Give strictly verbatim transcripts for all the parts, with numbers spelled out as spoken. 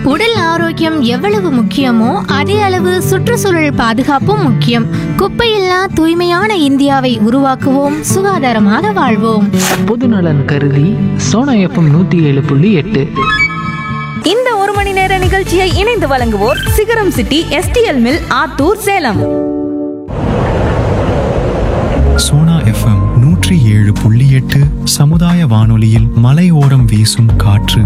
உடல் ஆரோக்கியம் எவ்வளவு முக்கியமோ அதே அளவு சுற்றுச்சூழல் பாதுகாப்பும் முக்கியம். குப்பையில்லா தூய்மையான இந்தியாவை உருவாக்குவோம், சுகாதாரமாக வாழ்வோம். பொதுநலன் கருதி சோனா எஃப்எம் நூத்தி ஏழு புள்ளி எட்டு. இந்த ஒரு மணி நேர நிகழ்ச்சியை இணைந்து வழங்குவோர் சிகரம் city, STL mill, Attur, Salem. Sona FM நூற்றி ஏழு புள்ளி எட்டு சமுதாய வானொலியில் மலையோரம் வீசும் காற்று.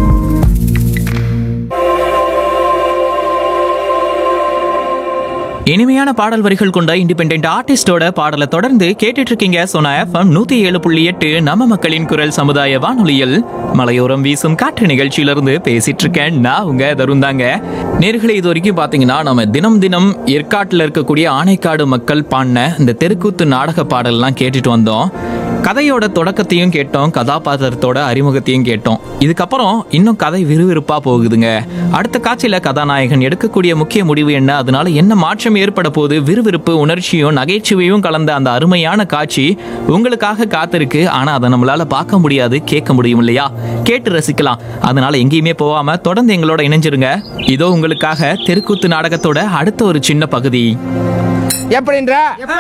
இனிமையான பாடல் வரிகள் கொண்ட இண்டிபெண்டன்ட் ஆர்டிஸ்டோட பாடலை தொடர்ந்து கேட்டுட்டு இருக்கீங்க சோனா எஃப்எம் நூத்தி ஏழு புள்ளி எட்டு நம்ம மக்களின் குரல் சமுதாய வானொலியில் மலையோரம் வீசும் காற்று நிகழ்ச்சியிலிருந்து பேசிட்டு இருக்கேன். நான் உங்க தருந்தாங்க. நேர்களை இது வரைக்கும் பாத்தீங்கன்னா நம்ம தினம் தினம் ஏற்காட்டில் இருக்கக்கூடிய ஆனைக்காடு மக்கள் பாடின இந்த தெருக்கூத்து நாடக பாடல்லாம் கேட்டுட்டு வந்தோம். கதையோட தொடக்கத்தையும் கேட்டோம், கதாபாத்திரத்தோட அறிமுகத்தையும் கேட்டோம். இதுக்கப்புறம் இன்னும் கதை விறுவிறுப்பா போகுதுங்க. அடுத்த காட்சியில கதாநாயகன் எடுக்கக்கூடிய முக்கிய முடிவு என்ன, அதனால என்ன மாற்றம் ஏற்பட போகுது, விறுவிறுப்பு, உணர்ச்சியும் நகைச்சுவையும் கலந்த அந்த அருமையான காட்சி உங்களுக்காக காத்திருக்கு. ஆனா அதை நம்மளால பார்க்க முடியாது, கேட்க முடியும் இல்லையா? கேட்டு ரசிக்கலாம். அதனால எங்கேயுமே போகாம தொடர்ந்து எங்களோட இணைஞ்சிருங்க. இதோ உங்களுக்காக தெருக்கூத்து நாடகத்தோட அடுத்த ஒரு சின்ன பகுதி. எப்படின்ற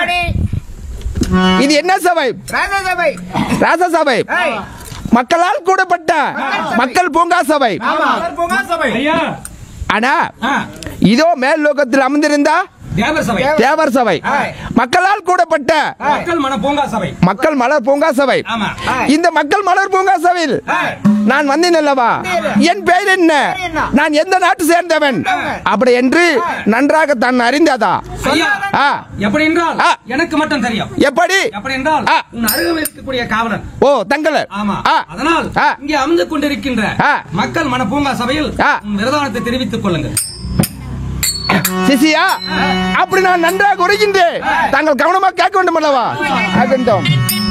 இது என்ன சபை? ராசசபை. மக்களால் கூடப்பட்ட மக்கள் பூங்கா சபை. ஆனா இதோ மேல் லோகத்தில் அமர்ந்திருந்தா தேவர் சபை. மக்களால் கூடப்பட்ட மக்கள் மலர் பூங்கா சபை. இந்த மக்கள் மலர் பூங்கா சபையில் நான் வந்தேன் அல்லவா? என் பெயர் என்ன, நான் எந்த நாட்டு சேர்ந்தவன் அப்படி என்று நன்றாக தான் அறிந்ததா? எப்படி என்றால் எனக்கு மட்டும் தெரியும். எப்படி? எப்படி என்றால் உன் அருகில் இருக்கக்கூடிய காவலர். ஓ தங்களர். ஆமா. அதனால் இங்கே அமர்ந்து கொண்டிருக்கின்ற மக்கள் மன பூங்கா சபையில் உன் விரதானத்தை தெரிவித்துக் கொள்ளுங்கள். சிசியா, அப்படி நான் நன்றாக உரைக்கின்றேன். தாங்கள் கவனமாக கேட்க வேண்டும் அல்லவா?